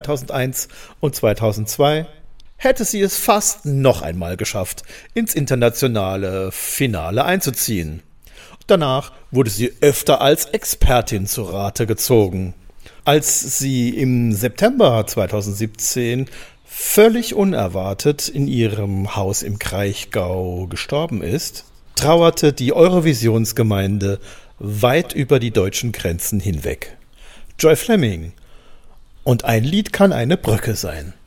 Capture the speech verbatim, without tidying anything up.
zweitausendeins und zweitausendzwei hätte sie es fast noch einmal geschafft, ins internationale Finale einzuziehen. Danach wurde sie öfter als Expertin zu Rate gezogen. Als sie im September zweitausendsiebzehn völlig unerwartet in ihrem Haus im Kraichgau gestorben ist, trauerte die Eurovisionsgemeinde weit über die deutschen Grenzen hinweg. Joy Fleming. Und ein Lied kann eine Brücke sein.